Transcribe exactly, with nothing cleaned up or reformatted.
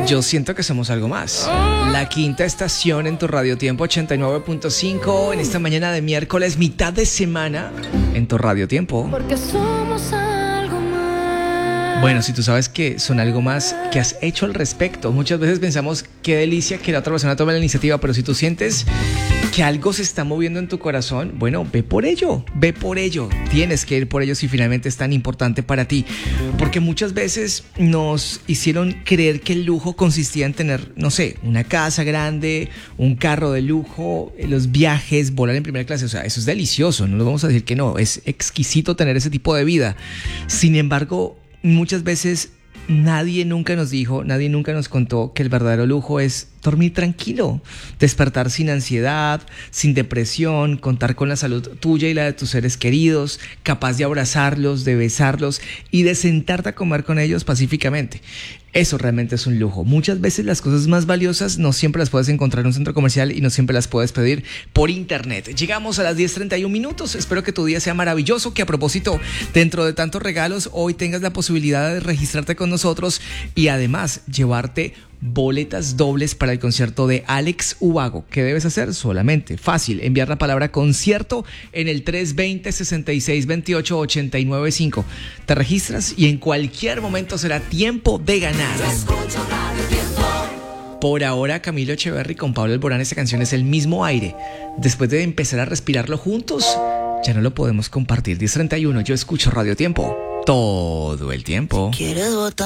Yo siento que somos algo más. La quinta estación en tu Radio Tiempo ochenta y nueve punto cinco en esta mañana de miércoles, mitad de semana en tu Radio Tiempo. Porque somos algo más. Bueno, si tú sabes que son algo más, ¿qué has hecho al respecto? Muchas veces pensamos qué delicia que la otra persona tome la iniciativa, pero si tú sientes que algo se está moviendo en tu corazón, bueno, ve por ello, ve por ello. Tienes que ir por ello si finalmente es tan importante para ti. Porque muchas veces nos hicieron creer que el lujo consistía en tener, no sé, una casa grande, un carro de lujo, los viajes, volar en primera clase. O sea, eso es delicioso, no lo vamos a decir que no. Es exquisito tener ese tipo de vida. Sin embargo, muchas veces nadie nunca nos dijo, nadie nunca nos contó que el verdadero lujo es dormir tranquilo, despertar sin ansiedad, sin depresión, contar con la salud tuya y la de tus seres queridos, capaz de abrazarlos, de besarlos y de sentarte a comer con ellos pacíficamente. Eso realmente es un lujo. Muchas veces las cosas más valiosas no siempre las puedes encontrar en un centro comercial y no siempre las puedes pedir por internet. Llegamos a las diez treinta y un minutos. Espero que tu día sea maravilloso, que a propósito, dentro de tantos regalos, hoy tengas la posibilidad de registrarte con nosotros y además llevarte boletas dobles para el concierto de Alex Ubago. ¿Qué debes hacer? Solamente, fácil, enviar la palabra concierto en el tres dos cero, seis seis dos ocho, ocho nueve cinco. Te registras y en cualquier momento será tiempo de ganar. Por ahora, Camilo Echeverry con Pablo Alborán, esta canción es El Mismo Aire. Después de empezar a respirarlo juntos, ya no lo podemos compartir. diez treinta y uno, yo escucho Radio Tiempo todo el tiempo. Si quieres votar